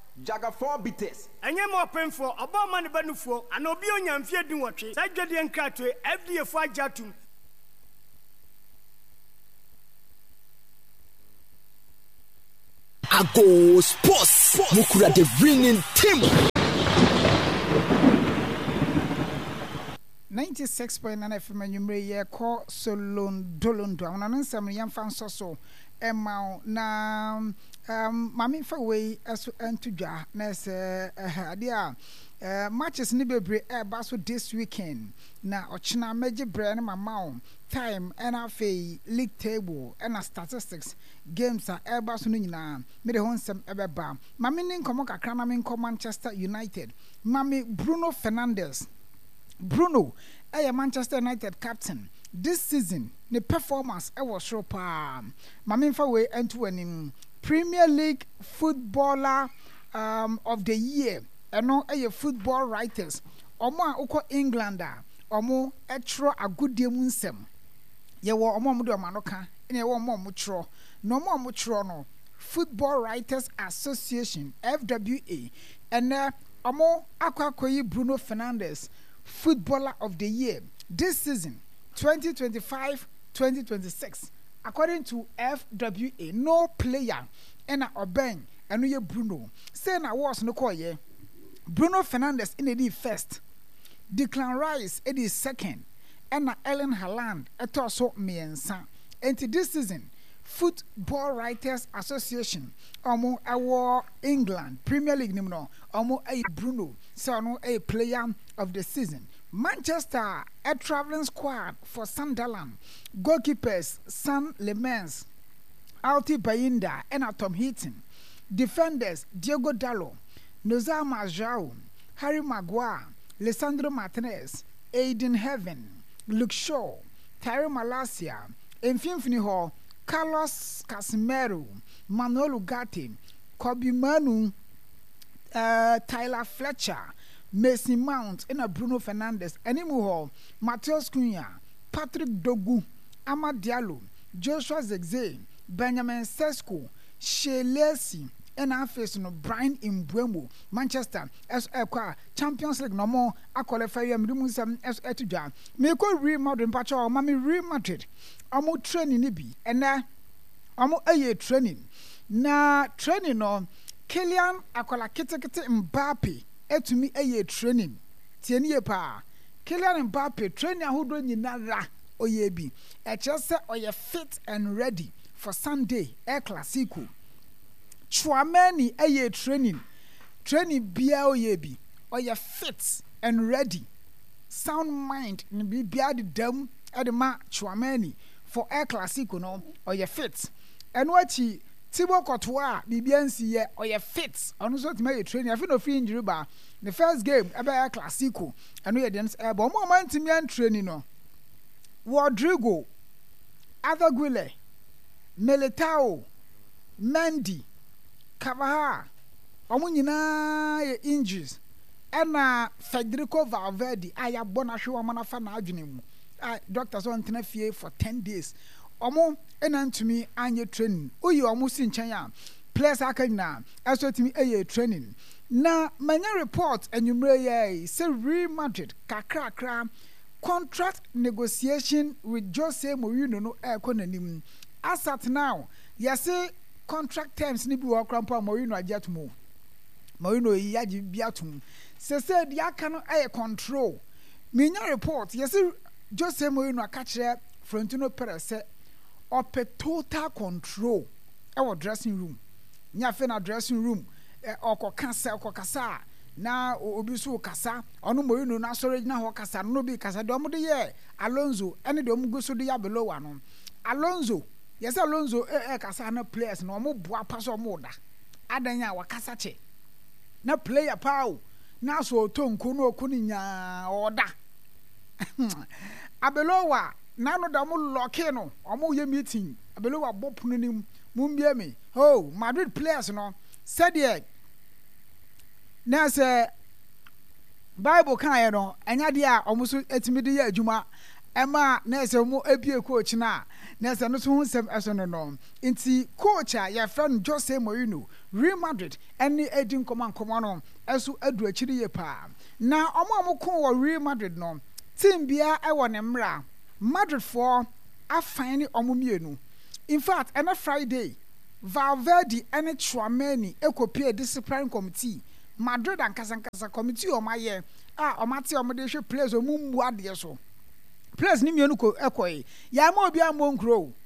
Jaga 4 bitters. Enye mo penfo oba ma ne banufo ana obi onyamfie din wotwe sa dwede nkratwe FDA fo ajatum Ago Sports Mukura the winning team 96.9 FM nyumre ye ko Solon Dolondo ona nsam yamfa nsoso ema na mami fa we aso antudwa na se ade a matches ni bebre eba so this weekend na ochina meje bre na mama time and afi league table and statistics games are eba so nyina me de honsem ebeba mami ni nkomo kakra na me nko Manchester United mami Bruno Fernandes Manchester United captain this season the performance was show pa mami fa we ento anim Premier League footballer of the year eno football writers omo a uko Englander omo etro agudie mu nsem ye wo omo mu de omanoka ene ye wo omo mu tro no omo mu tro no Football Writers Association FWA ene omo akwakoyi Bruno Fernandes footballer of the year this season 2025-2026 according to FWA no player ena obeng eno ye Bruno say na was no call ye Bruno Fernandes in the first, Declan Rice in the second, and Erling Haaland also miensa. And this season, Football Writers Association, our England Premier League nimno, a Bruno, so a player of the season. Manchester, a traveling squad for Sunderland, goalkeepers Sam Lemens, Alti Bayinda, and Tom Heaton, defenders Diego Dallo. Nozama João, Harry Maguire, Lisandro Martinez, Aiden Heaven, Luke Shaw, Terry Malacia, Mfimfini Hall, Carlos Casemiro, Manuel Ugarte, Kobe Manu, Tyler Fletcher, Mason Mount, and Bruno Fernandes, Animu Hall, Matheus Cunha, Patrick Dogu, Amad Diallo, Joshua Zirkzee, Benjamin Sesko, Shea Lacy, and our face no Brian Mbeumo Manchester as Champions League no more a qualify am as etuja me ko Real Madrid pacho mami Real Madrid amo training ni bi and amo training na training no Kylian akola kitekete Mbappe etumi training tieni pa Kylian Mbappe training ahodo nyinara oye bi e chese oye fit and ready for Sunday El Clasico Chouameni training bia oyebi oye fit and ready sound mind ni bia de dam edema Chouameni for El Clasico no oye fit eno achi Thibaut Courtois bibia nsi ye oye fit ono so timi training afi no free injury ba the first game ebe El Clasico eno ye den e bo mo man timi an training no Rodrigo Adaguile Militao Mendy Kavaha, Omunina injuries, and Federico Valverde, I have bonashu manafa na adwinimu. Doctors on tenafie for 10 days. Omo enan to me anye training. Uyi omo sin chanya. Players akanya also to me training. Na many report and you may say Real Madrid kakra contract negotiation with Jose Mourinho no ekonanim. As at now, say contract terms ni bi wo krampa Mourinho ajatum Mourinho yaji biatum se di aka no control menya report yes Jose Mourinho akachire Florentino Perez se ope total control e dressing room nya fe na dressing room okokasa na obi so kasa ono Mourinho na sori na ho kasa no bi kasa do mo de ye Alonso ene de omugo so de ya below ano Alonso yes Alonso kasa na players no mo boa pass o mo da adanya wa kasa che na player paw na so tonko no okuninya oda abelowa na no da mo lock no o mo ye meeting abelowa bopunu nim mumbie me oh Madrid players no said ye na say Bible kan ye no enya de a o mo so etimi de ye adwuma Emma nese mo ebie coach na nese no so hunsem eso no nti coach a your friend Jose Mourinho Real Madrid any edin command no eso adu akiri ye pa na omo ko wo Real Madrid no team bia e wo ne mra Madrid for afine omo mienu. In fact on a Friday Valverde and Chouameni ekopie discipline committee Madrid and Kasankasa committee o maye omati omode hwe players omumbu ade so players ni mienu ko ekoi ya ma obi amonkro